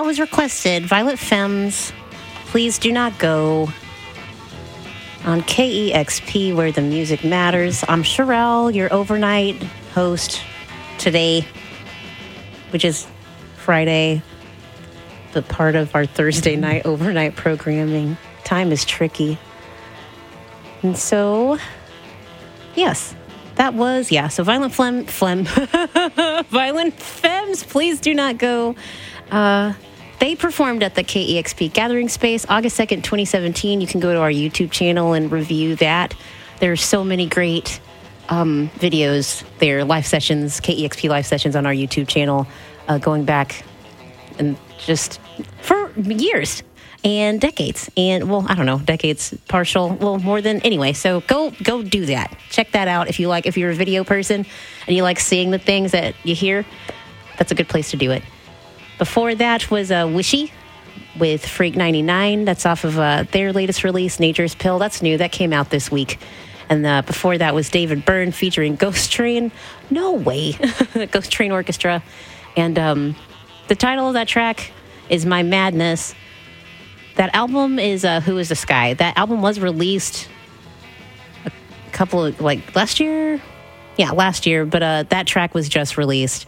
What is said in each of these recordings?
was requested. Violent Femmes, Please Do Not Go. On KEXP, where the music matters. I'm Sherelle, your overnight host today, which is Friday, but part of our Thursday night overnight programming. Time is tricky. And so, yes, that was, so Violent Violent Femmes, Please Do Not Go. They performed at the KEXP Gathering Space, August 2nd, 2017. You can go to our YouTube channel and review that. There's so many great videos there, live sessions, KEXP live sessions on our YouTube channel, going back and just for years and decades. And, well, I don't know, decades, partial, well, more than, anyway. So go do that. Check that out if you're a video person and you like seeing the things that you hear. That's a good place to do it. Before that was Wishy with Freak 99. That's off of their latest release, Nature's Pill. That's new. That came out this week. And before that was David Byrne featuring Ghost Train. No way. Ghost Train Orchestra. And the title of that track is My Madness. That album is Who is the Sky? That album was released a couple of, last year? Yeah, last year. But that track was just released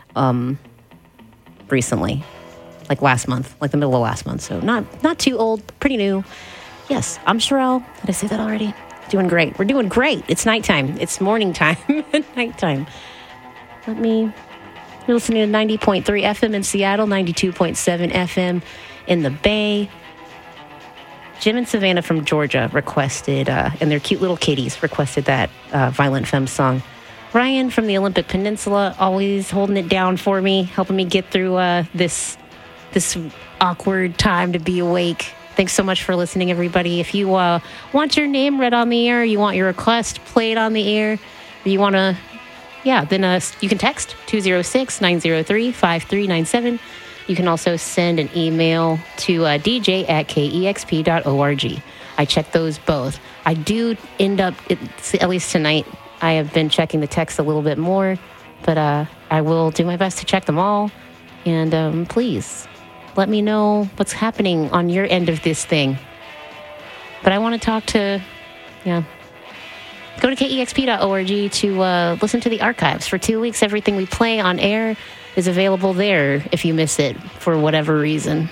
recently, last month, the middle of last month. So not too old, pretty new. Yes, I'm Sherelle. Did I say that already? Doing great. We're doing great. It's nighttime. It's morning time. Nighttime. You're listening to 90.3 FM in Seattle, 92.7 FM in the Bay. Jim and Savannah from Georgia requested, and their cute little kitties requested that Violent Femmes song. Ryan from the Olympic Peninsula, always holding it down for me, helping me get through this awkward time to be awake. Thanks so much for listening, everybody. If you want your name read on the air, you want your request played on the air, you want to, then you can text 206-903-5397. You can also send an email to dj@kexp.org. I check those both. I do end up, at least tonight, I have been checking the text a little bit more, but I will do my best to check them all. And please, let me know what's happening on your end of this thing. But I want to talk to, go to kexp.org to listen to the archives. For 2 weeks, everything we play on air is available there if you miss it for whatever reason.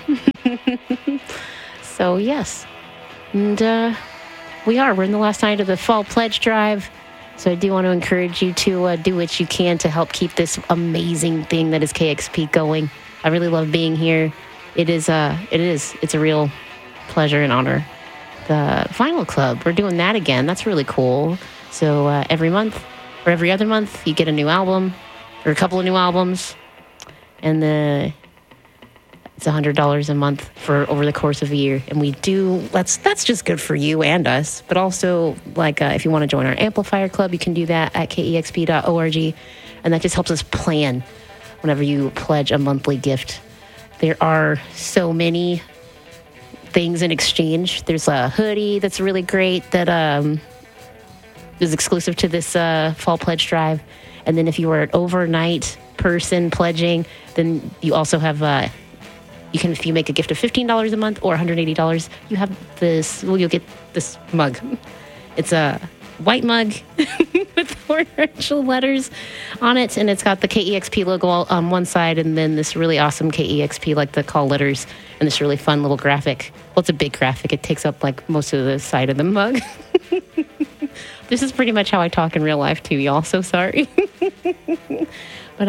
So, yes. And we're in the last night of the Fall Pledge Drive. So I do want to encourage you to do what you can to help keep this amazing thing that is KEXP going. I really love being here. It's a real pleasure and honor. The Vinyl Club, we're doing that again. That's really cool. So every month or every other month, you get a new album or a couple of new albums. And it's $100 a month for over the course of a year. And we do, that's just good for you and us. But also, if you want to join our Amplifier Club, you can do that at kexp.org. And that just helps us plan whenever you pledge a monthly gift. There are so many things in exchange. There's a hoodie that's really great that is exclusive to this Fall Pledge Drive. And then if you are an overnight person pledging, then you also have... if you make a gift of $15 a month or $180, you have this, you'll get this mug. It's a white mug with orange letters on it, and it's got the KEXP logo on one side, and then this really awesome KEXP, the call letters, and this really fun little graphic. Well, it's a big graphic. It takes up, most of the side of the mug. This is pretty much how I talk in real life, too, y'all, so sorry. But,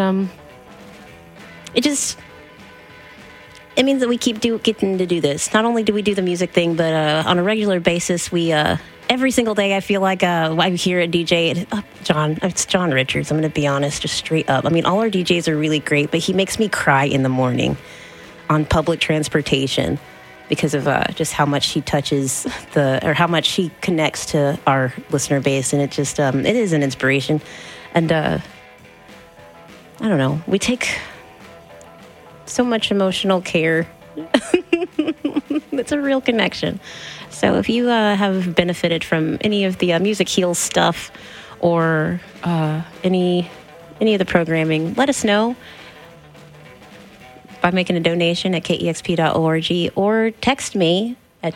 it means that we keep getting to do this. Not only do we do the music thing, but on a regular basis, we every single day I feel like I'm here at DJ. It's John Richards. I'm going to be honest, just straight up. I mean, all our DJs are really great, but he makes me cry in the morning on public transportation because of just how much he touches how much he connects to our listener base, and it just it is an inspiration. And I don't know, we take so much emotional care. It's a real connection. So if you have benefited from any of the Music Heals stuff or any of the programming, let us know. by making a donation at kexp.org or text me at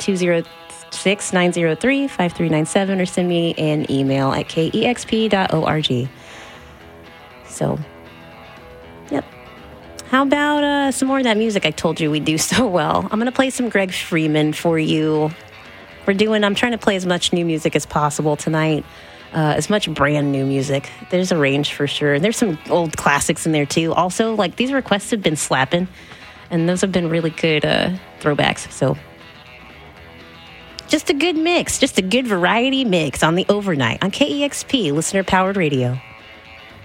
206-903-5397 or send me an email at kexp.org. So, yep. How about some more of that music I told you we do so well? I'm going to play some Greg Freeman for you. I'm trying to play as much new music as possible tonight. As much brand new music. There's a range for sure. There's some old classics in there too. Also, like, these requests have been slapping, and those have been really good throwbacks. So, just a good mix, just a good variety mix on the overnight on KEXP, listener-powered radio.